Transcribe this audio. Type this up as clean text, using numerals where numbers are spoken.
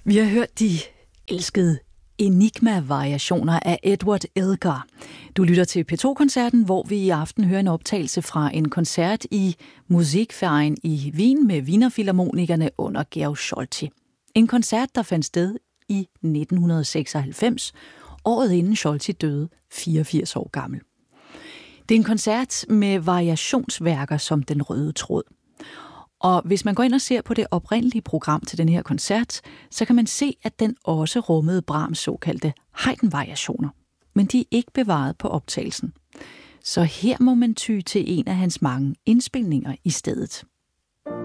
Vi har hørt de elskede Enigma-variationer af Edward Elgar. Du lytter til P2-koncerten, hvor vi i aften hører en optagelse fra en koncert i Musikverein i Wien med Wienerfilharmonikerne under Georg Scholti. En koncert, der fandt sted i 1996, året inden Scholti døde, 84 år gammel. Det er en koncert med variationsværker som den røde tråd. Og hvis man går ind og ser på det oprindelige program til den her koncert, så kan man se, at den også rummede Brahms såkaldte Haydn-variationer. Men de er ikke bevaret på optagelsen. Så her må man ty til en af hans mange indspilninger i stedet.